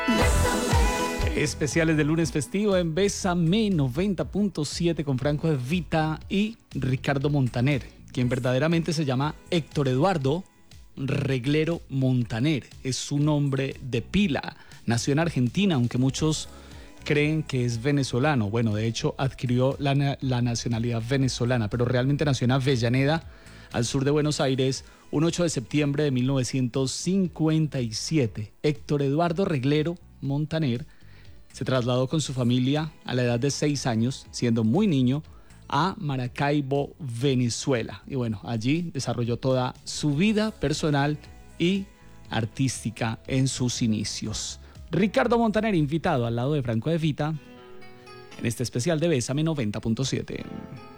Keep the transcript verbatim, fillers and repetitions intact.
Especiales de lunes festivo en Bésame noventa punto siete con Franco de Vita y Ricardo Montaner, quien verdaderamente se llama Héctor Eduardo Reglero Montaner. Es su nombre de pila. Nació en Argentina, aunque muchos creen que es venezolano. Bueno, de hecho adquirió la, la nacionalidad venezolana, pero realmente nació en Avellaneda, al sur de Buenos Aires, un ocho de septiembre de mil novecientos cincuenta y siete. Héctor Eduardo Reglero Montaner se trasladó con su familia a la edad de seis años, siendo muy niño, a Maracaibo, Venezuela. Y bueno, allí desarrolló toda su vida personal y artística en sus inicios. Ricardo Montaner, invitado al lado de Franco de Vita en este especial de Bésame noventa punto siete.